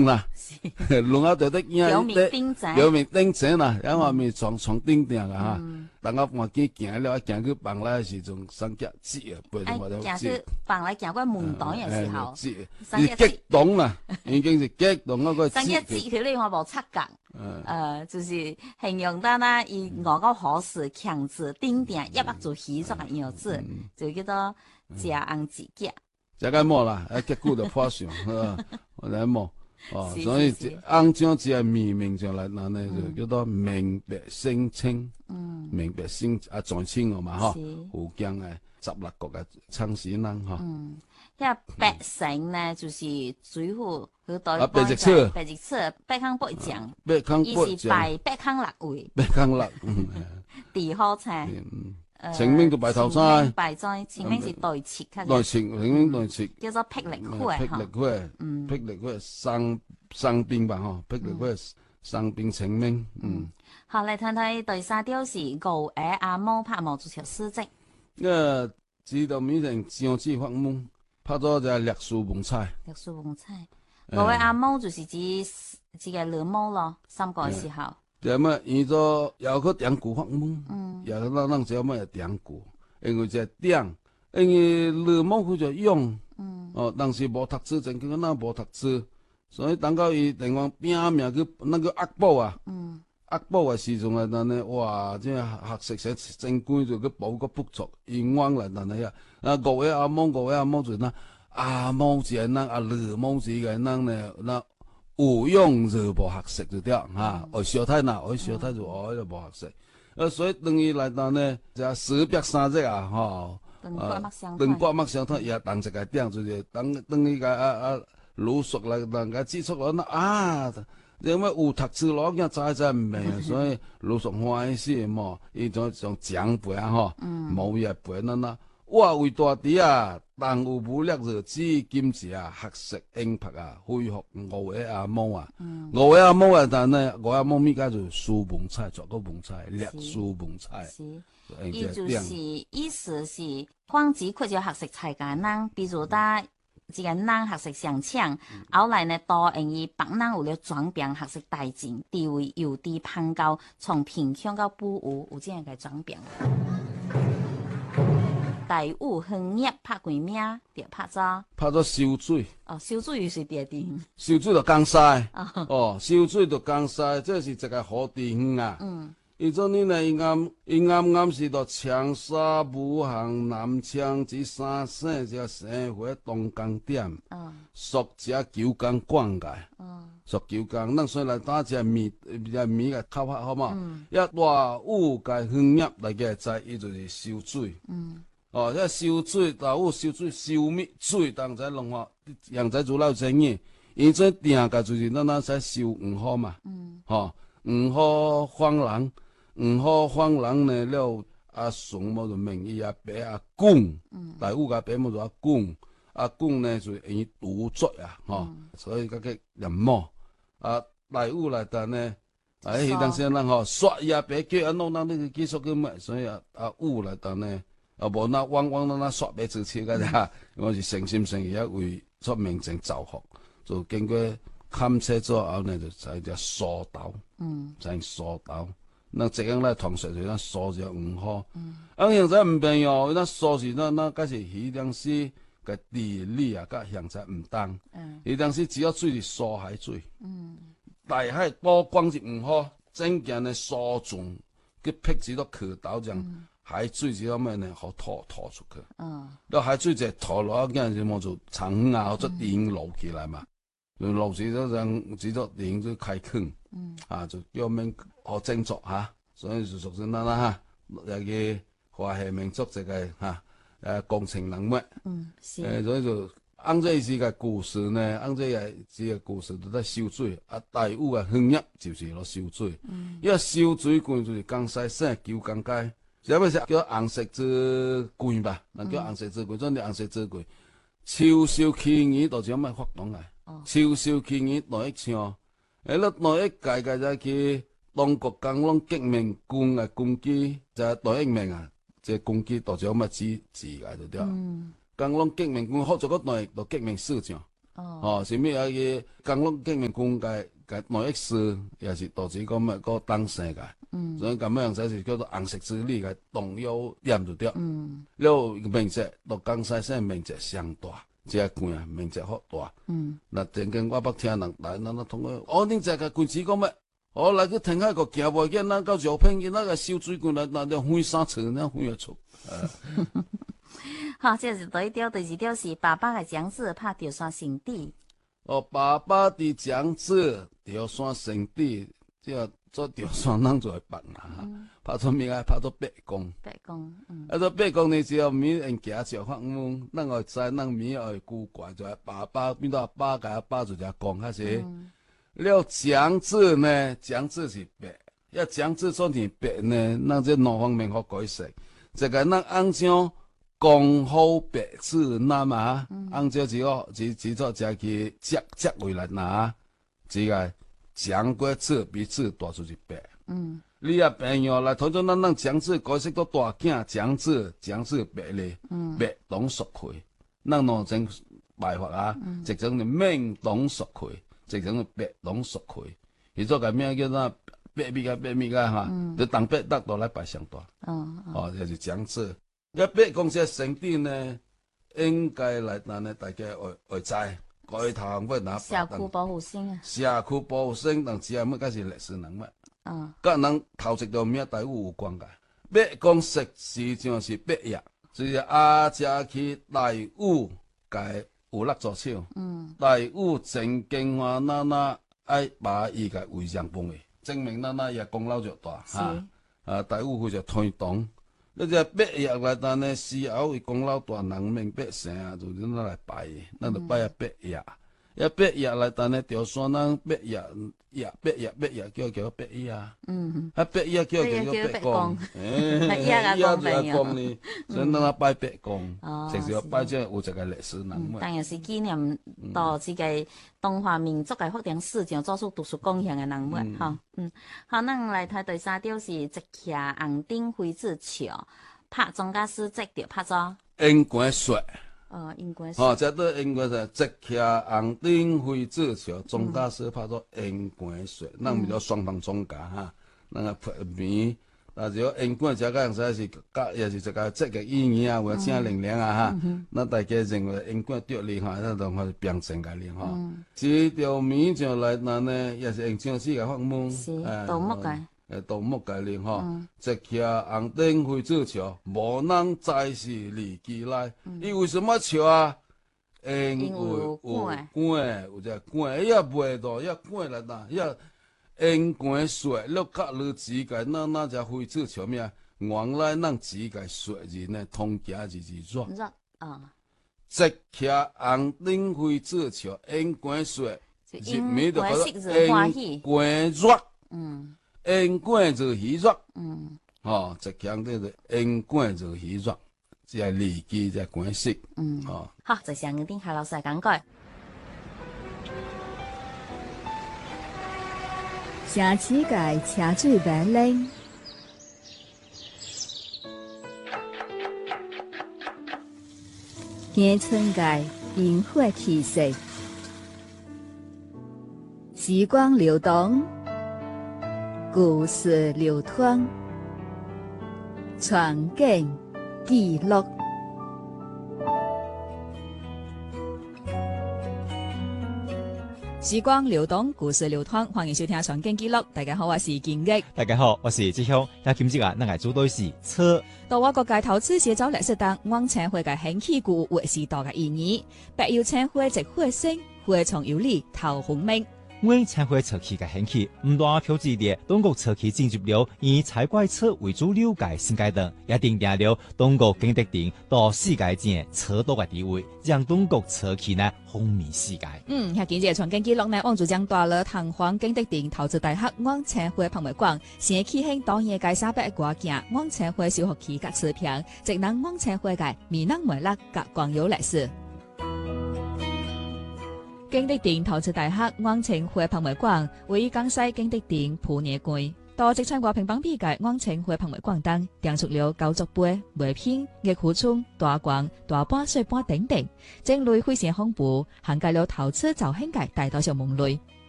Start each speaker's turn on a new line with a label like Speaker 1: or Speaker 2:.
Speaker 1: 冷啦，冷啊，就得惊
Speaker 2: 刘明顶层，
Speaker 1: 刘明顶层啦，然后面床顶顶啊哈。等我半夜行了，行去房内时阵，三脚折啊，背着我条
Speaker 2: 行去房内行过门台的时候，
Speaker 1: 伊激动啦，已经是激动啊个折。
Speaker 2: 三脚折起来我无擦角，就是形容到那伊外国好事强子顶顶一百做喜作嘅样子，就叫做食红子脚。
Speaker 1: 食个毛啦，结果就破相，我来毛。哦，所以红椒只系面面上来，那呢就叫做明白姓清，明白姓在清嘛哈，福建嘅16国嘅창始人哈。
Speaker 2: 遐白城呢，就是水府去到
Speaker 1: 白日草，
Speaker 2: 白日草，北康北酱，
Speaker 1: 北康北酱，
Speaker 2: 伊是拜北康6位，
Speaker 1: 北康6，
Speaker 2: 地好菜。
Speaker 1: 清明就拜头菜，
Speaker 2: 拜在清明是对切，
Speaker 1: 清明对切，
Speaker 2: 叫做霹雳花，
Speaker 1: 霹雳花，霹雳花生冰吧吼，霹雳花生冰清明，
Speaker 2: 好，嚟睇睇第三條是牛耳阿毛拍毛足球詩集。
Speaker 1: 知道面成張子發夢，拍咗就歷史文采。
Speaker 2: 歷史文采，牛耳阿毛就是指個兩毛咯，三個嘅時候。
Speaker 1: 就么，伊做又去點鼓發夢，又咱只麼又點鼓，因為只點，因為兩毛佢就用，當時無讀書，真叫咱無讀書，所以等到伊地方拼命去那個壓寶啊，壓寶嘅時陣啊，但係哇，即係學識寫真貴就去補個不足，英文嚟但係牛耳阿毛就那阿毛是人，兩毛是個人呢，那。有用就無學識就對哈，學小太難，學小太就學就無學識，所以等於來到呢，就430啊，吼，兩國脈相通，也當一個點就是等於個魯肅來當個指出來那因為有讀書攞嘅知唔明，所以魯肅歡喜嘛，伊種長輩啊吼，冇嘢輩那。我為大弟啊，但有武力就指金子啊，學識英拍啊，恢復牛耳阿毛啊，牛耳阿毛啊，但呢牛耳阿毛咪家就書文采，作個文采，歷史文采。
Speaker 2: 伊就是意思是光子佢就學識才個人，比如打一個人學識上搶，後來呢多因伊別人有了轉變學識大進，地位由低攀高，從貧窮到富有這樣個轉變。第五行業拍幾名？就拍咗
Speaker 1: 燒水。
Speaker 2: 燒水又是第啲。
Speaker 1: 燒水就江西。燒水就江西，這是一個好地方啊。伊種呢呢，伊啱是到長沙、武漢、南昌這三省這生活東江點。屬這九江管界。屬九江，咱所以來打只米個口法好嘛？一大五個行業來個在，伊就是燒水。這燒水，大有燒水、燒米水，當在弄話，洋仔做老生意，伊這定個就是咱使燒5號嘛，5號황人呢了順麼就名伊阿伯阿公，大有個伯麼就阿公呢就因獨作啊，所以個人麼大有來但呢，迄當時咱刷伊阿伯叫弄咱那個技術個咩，所以有來但呢。無那往那刷白字切個啫，我是誠心誠意為出名正造福，就經過勘測之後呢，就使只梳豆，使梳豆。那這樣來同時就那梳只5號，現在唔變喲，那梳是那個是迄當時個地理啊，甲現在唔同。迄當時只要水是蘇海水，大海多光是5號，整件的梳狀，佢劈子都蝌蚪這樣。海水這方面呢，好吐出去。那海水就吐落，嗰陣就長啊，或者電流起來嘛，流起咗陣，只咗電就開墾，就叫咩好整作嚇，所以就屬於咱啦嚇，有個華夏民族一個工程人物，所以就按這是個故事呢，按這個故事都在燒水，大有個行業就是落燒水，因為燒水關就是江西省九江街。這麼是叫紅色之櫃吧？那叫紅色之櫃，真係紅色之櫃。秋收起義就這麼發動來。秋收起義哪一槍？那哪一屆就去中國江龍革命軍嘅攻擊，就哪一名啊？這攻擊就這麼指來就對。江龍革命軍好做個哪就革命事情。 什么个江陆革命军个内役师，也是导致讲个当生个，所以咁样才是叫做红色之力个动摇点就对。了面积到江西省面积上大，这官啊面积好大。那曾经我捌听人来，咱通过，恁这个军事讲咩？来去填海个行袂见，咱到药品那个收水管那就翻三次，那翻一出。
Speaker 2: 好，这是第一条，第二条是爸爸的长子拍吊山神底。
Speaker 1: 爸爸的长子吊山神底，这做吊山人就会办啦。拍出名啊，拍做八公。
Speaker 2: 八公，
Speaker 1: 做八公呢，只要面用行就发问，咱会知，咱面会古怪，就系爸爸变到爸甲爸就只公，还是。了长子呢？长子是白，要长子做成白呢，咱这两方面好解释。这个咱按照公好白字那嘛，按照只做加去接回来拿，这个长过字比字大出是白。你也朋友来，通常咱长子解释到大囝长子白咧，白懂熟开，咱两种办法啊，一种是命懂熟开。这种白龙熟开，伊做个名叫做白米啊哈，就当白搭落来摆上大。就是长子。一白公司神底呢，应该来咱呢，大家会知。改头要拿
Speaker 2: 社区保护生啊。
Speaker 1: 社区保护生，但只系乜解是历史人物。甲人头一条名台语有关噶。白公司实际上是白夜，就是阿家去台语改。有力助手，台语曾经话咱爱把伊个为上帮的，证明咱也功劳就大哈。台语非常推动，你这八爷来咱呢，事后伊功劳大，人民百姓啊，就咱来拜，咱就拜八爷。八爷来咱呢，吊山人八爷叫八爷啊。八爷叫八公，爷就公呢，所以咱拜八公，就是要拜这有一个历史人物。
Speaker 2: 当然是纪念到这个中华民族的发展史上做出独属贡献的人物。好，好，咱来睇第三条是一徛红顶灰子桥，拍庄家师这条拍做
Speaker 1: 烟关雪。
Speaker 2: 烟关
Speaker 1: 雪。这都烟关雪，一徛红顶灰子桥，庄家师拍做烟关雪，咱唔叫双方庄家哈，咱个名。如果烟管这个样子是也是一个积极意义啊，或者正能量啊哈。那大家认为烟管对你哈，那当是标准概念哈。这条名就来咱呢，也是用正式个法门。
Speaker 2: 是盗墓个。
Speaker 1: 盗墓概念哈，一徛红顶灰子桥，无人知是离基来。伊为什么桥啊？因为有管，有只管，也袂到，也管来呐，也。烟关雪，了甲你指甲，那只灰子桥咩？原来咱指甲雪人呢，通行日热。一徛红顶灰子桥，烟关雪，入面就叫做烟关热。烟关就喜热。一徛这个烟关就喜热，即系离基即关系。
Speaker 2: 好，就上个顶夏老师讲过。
Speaker 3: 城市界车水马龙，乡村界烟火气息，时光流动，故事流淌，传景记录。
Speaker 4: 时光流动，故事流淌，欢迎收听《传景记录》。大家好，我是金玉。
Speaker 5: 大家好，我是志雄。今日咱来主对是车。
Speaker 4: 到我国界投资写走历史当，往青花嘅兴起具有时代嘅意义。白油青花直火星，花丛有理头红明。
Speaker 5: 阮青花车企嘅兴起，唔单标志着中国车企进入了以采怪车为主流嘅新阶段，也定定了中国景德镇到世界前车道嘅地位，让中国车企呢风靡世界。
Speaker 4: 今日嘅传景记录呢，往主将大了唐皇景德镇投资大学往青花拍卖馆，先启兴当夜介沙北歌行，往青花小学期甲持平，直能往青花界闽南梅勒甲光有历史。景德镇投资大学往青花拍卖馆位于江西景德镇浦野街， 多即参加乒乓比賽，往前會澎湖廣東，訂出了高足杯、圍片、熱苦衝、大光、大半水半等等，整類非常豐富，涵蓋了投資就興界大多數門類。